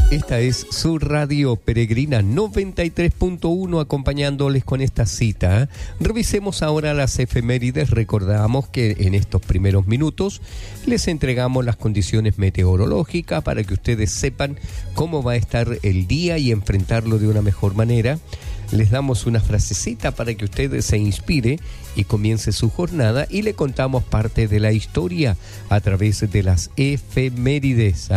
Esta es su radio peregrina 93.1, acompañándoles con esta cita. Revisemos ahora las efemérides. Recordamos que en estos primeros minutos les entregamos las condiciones meteorológicas para que ustedes sepan cómo va a estar el día y enfrentarlo de una mejor manera. Les damos una frasecita para que usted se inspire y comience su jornada, y le contamos parte de la historia a través de las efemérides,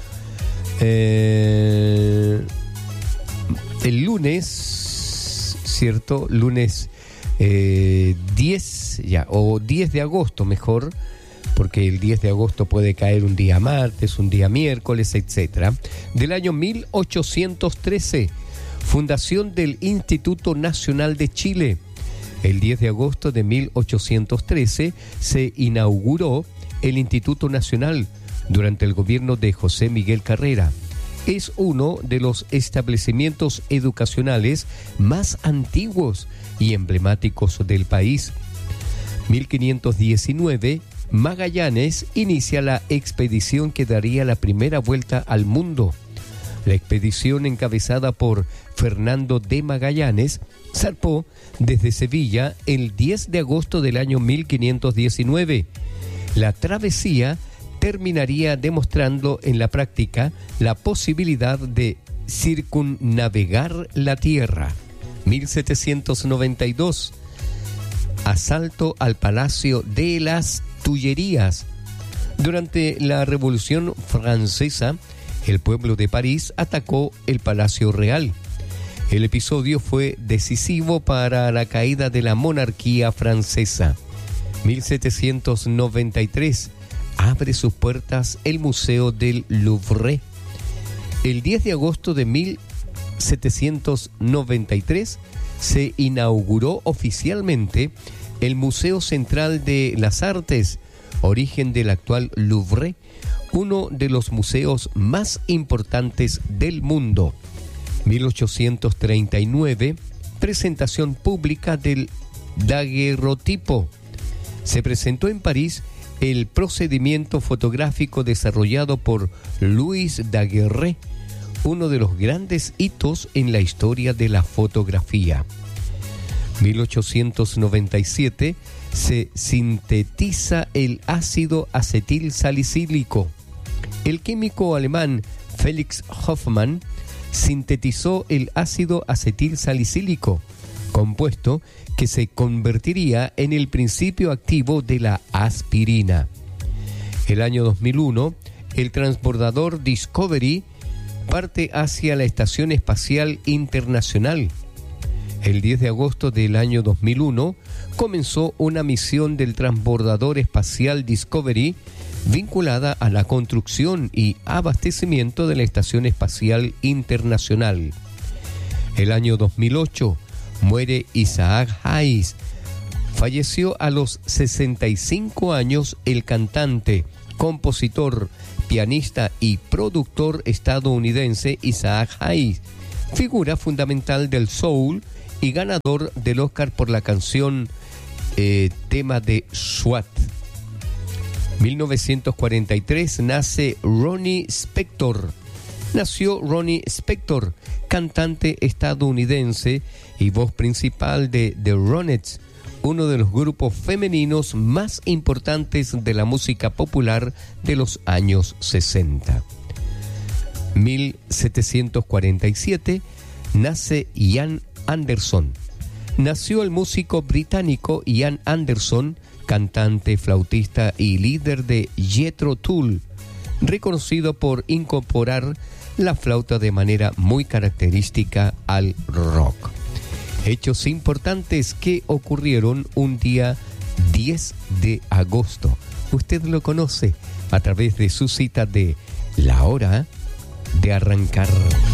el lunes, ¿cierto? Lunes 10 de agosto mejor, porque el 10 de agosto puede caer un día martes, un día miércoles, etc. Del año 1813, fundación del Instituto Nacional de Chile. El 10 de agosto de 1813 se inauguró el Instituto Nacional durante el gobierno de José Miguel Carrera. Es uno de los establecimientos educacionales más antiguos y emblemáticos del país. 1519, Magallanes inicia la expedición que daría la primera vuelta al mundo. La expedición, encabezada por Fernando de Magallanes, zarpó desde Sevilla el 10 de agosto del año 1519. La travesía terminaría demostrando en la práctica la posibilidad de circunnavegar la Tierra. 1792, asalto al Palacio de las Tullerías. Durante la Revolución Francesa, el pueblo de París atacó el Palacio Real. El episodio fue decisivo para la caída de la monarquía francesa. 1793, abre sus puertas el Museo del Louvre. El 10 de agosto de 1793 se inauguró oficialmente el Museo Central de las Artes, origen del actual Louvre, uno de los museos más importantes del mundo. 1839, presentación pública del daguerrotipo. Se presentó en París el procedimiento fotográfico desarrollado por Louis Daguerre, uno de los grandes hitos en la historia de la fotografía. 1897, se sintetiza el ácido acetil salicílico. El químico alemán Felix Hoffmann sintetizó el ácido acetil salicílico, compuesto que se convertiría en el principio activo de la aspirina. El año 2001, el transbordador Discovery parte hacia la Estación Espacial Internacional. El 10 de agosto del año 2001 comenzó una misión del transbordador espacial Discovery vinculada a la construcción y abastecimiento de la Estación Espacial Internacional. El año 2008 muere Isaac Hayes. Falleció a los 65 años el cantante, compositor, pianista y productor estadounidense Isaac Hayes, figura fundamental del soul y ganador del Oscar por la canción tema de SWAT. 1943 nace Ronnie Spector. Nació Ronnie Spector, cantante estadounidense y voz principal de The Ronettes, uno de los grupos femeninos más importantes de la música popular de los años 60. 1747 nace Ian Anderson. Nació el músico británico Ian Anderson, cantante, flautista y líder de Jethro Tull, reconocido por incorporar la flauta de manera muy característica al rock. Hechos importantes que ocurrieron un día 10 de agosto. Usted lo conoce a través de su cita de La Hora de Arrancar.